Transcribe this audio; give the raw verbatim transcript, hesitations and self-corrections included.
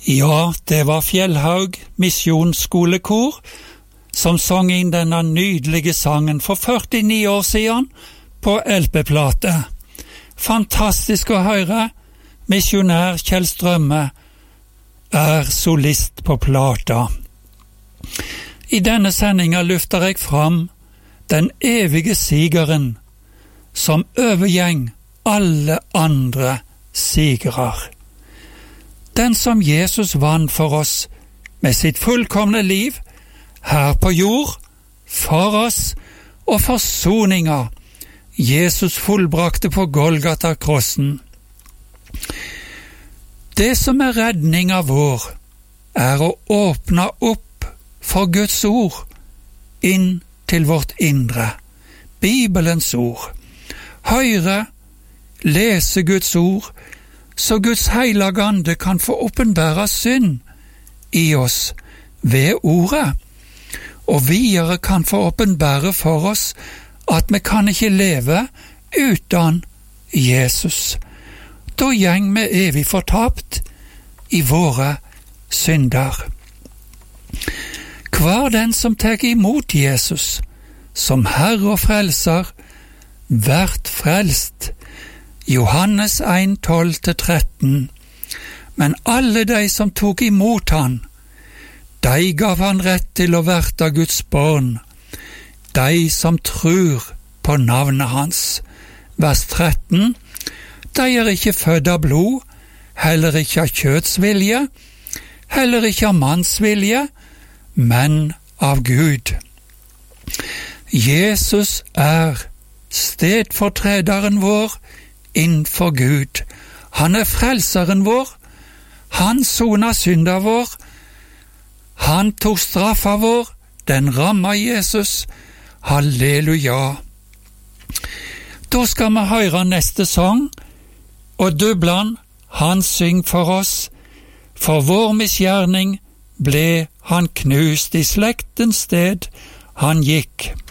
Ja, det var Fjellhaug Misjonsskolekor som sang inn denne nydelige sangen for førtini år siden på L P-plate. Fantastisk å høre. Misjonær Kjell Strømme er solist på plata. I denne sendinga løfter jeg fram den evige sigeren som overgjeng alle andre sigrer. Den som Jesus vant for oss med sitt fullkomne liv her på jord, for oss og forsoninga Jesus fullbrakte på Golgata-krossen. Det som er redninga vår, er å åpne opp for Guds ord inn til vårt indre, Bibelens ord. Høre, lese Guds ord, så Guds heilige ande kan få åpenbære synd i oss ved ordet, og videre kan få åpenbære for oss at vi kan ikke leve uten Jesus. Da gjeng vi evig fortapt i våre synder. Hver den som tar imot Jesus som Herre og Frelser, vært frelst. Johannes en, tolv til tretten. Men alle de som tok imot han, de gav han rett til å verte Guds barn, de som tror på navnet hans. Vers tretten. De er ikke født av blod, heller ikke av kjøtsvilje, heller ikke av mannsvilje, men av Gud. Jesus er stedfortrederen vår innenfor Gud. Han er frelseren vår. Han sona synda vår. Han tok straffa vår. Den ramma Jesus. Halleluja. Da skal vi høre neste sang, og dublan, han syng for oss. For vår misgjerning ble han knust, i slektens sted han gikk.